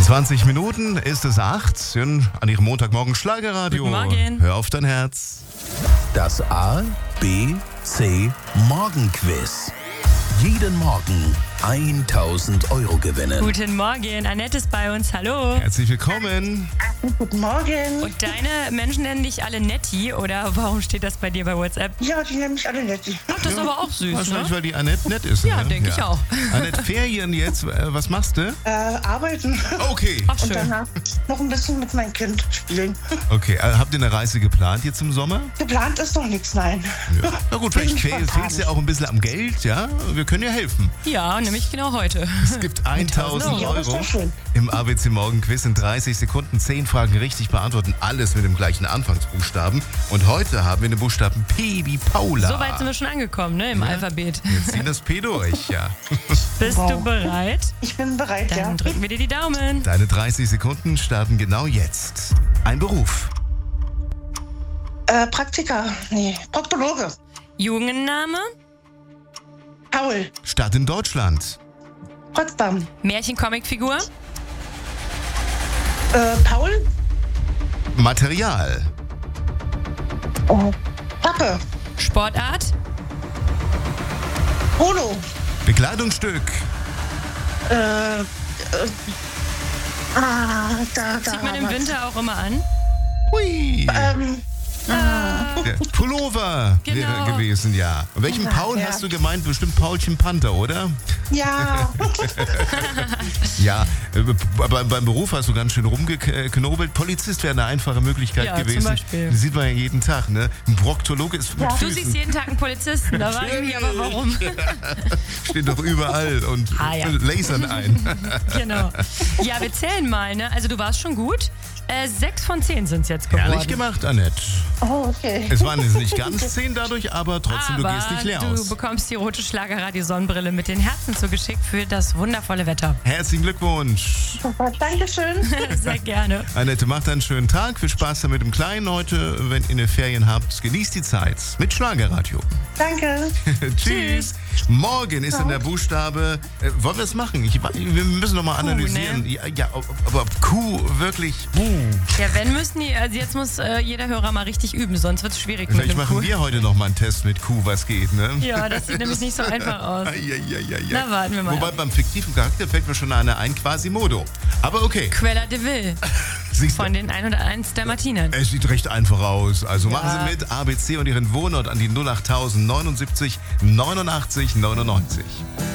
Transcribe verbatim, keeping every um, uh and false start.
zwanzig Minuten ist es acht. An Ihrem Montagmorgen Schlagerradio. Guten Morgen. Hör auf dein Herz. Das A, B, C Morgenquiz. Jeden Morgen tausend Euro gewinnen. Guten Morgen, Annette ist bei uns, hallo. Herzlich willkommen. Guten Morgen. Und deine Menschen nennen dich alle Netti, oder warum steht das bei dir bei WhatsApp? Ja, die nennen mich alle nett. Ach, das ist aber auch süß, Wahrscheinlich, ne? weil die Annette nett ist. Ja, ne? denke ich auch. Annette, Ferien jetzt, äh, was machst du? Äh, arbeiten Okay. Ach, und schön. danach noch ein bisschen mit meinem Kind spielen. Okay, äh, habt ihr eine Reise geplant jetzt im Sommer? Geplant ist noch nichts, nein. Ja. Na gut, vielleicht Bin fehlt spontan. es ja auch ein bisschen am Geld, ja? Wir können ja helfen. Ja, nämlich genau heute. Es gibt tausend Ja, das Euro war schön. im A B C Morgen Quiz in dreißig Sekunden. zehn Fragen richtig beantworten, alles mit dem gleichen Anfangsbuchstaben. Und heute haben wir den Buchstaben P wie Paula. So weit sind wir schon angekommen, ne, im Ja. Alphabet. Jetzt ziehen das P durch, ja. Bist Wow. du bereit? Ich bin bereit, Dann ja. drücken wir dir die Daumen. Deine dreißig Sekunden starten genau jetzt. Ein Beruf, Äh, Praktika, nee, Proktologe. Jungenname, Paul, Stadt in Deutschland, Potsdam. Märchen-Comicfigur, Äh, Paul, Material, oh, Pappe, Sportart, Polo, Bekleidungsstück, äh, äh, ah, da, da. zieht man im was. Winter auch immer an. hui, Ähm, der Pullover Genau. wäre gewesen, ja. Und welchen Ja, Paul ja. hast du gemeint? Bestimmt Paulchen Panther, oder? ja, Ja, äh, aber beim Beruf hast du ganz schön rumgeknobelt. Polizist wäre eine einfache Möglichkeit Ja, zum gewesen. Beispiel. Das sieht man ja jeden Tag, ne? Ein Proktologe ist mit Ja. Du Füßen. siehst jeden Tag einen Polizisten, da war ich mich aber warum. Steht doch überall und Ah, ja. lasern ein. Genau. Ja, wir zählen mal, ne? Also du warst schon gut. Äh, sechs von zehn sind es jetzt geworden. Herrlich gemacht, Annette. oh, okay. Es waren jetzt nicht ganz zehn dadurch, aber trotzdem, Aber du gehst nicht leer du aus. bekommst die rote Schlagerradio-Sonnenbrille mit den Herzen zugeschickt für das wundervolle Wetter. Herzlichen Glückwunsch. Super, Dankeschön. Sehr gerne. Annette, macht einen schönen Tag. Viel Spaß da mit dem Kleinen heute, wenn ihr eine Ferien habt. Genießt die Zeit mit Schlagerradio. Danke. Tschüss. Morgen ist dann der Buchstabe. Äh, wollen wir es machen? Ich, wir müssen nochmal analysieren. ne? Ja, ja, ob, aber ob Q wirklich. Uh, Ja, wenn müssen die, also jetzt muss äh, jeder Hörer mal richtig üben, sonst wird es schwierig mit vielleicht dem machen Kuh. wir heute nochmal einen Test mit Q, was geht, ne? Ja, das sieht nämlich nicht so einfach aus. Ja, ja, ja, ja. Na, warten wir mal Wobei ab. beim fiktiven Charakter fällt mir schon einer ein, Quasimodo. Aber okay. Quella de Vil Siehst du, von den hunderteins Dalmatinern. es sieht recht einfach aus. Also Ja. machen Sie mit A B C und Ihren Wohnort an die null acht null null neunundsiebzig neunundachtzig neunundneunzig.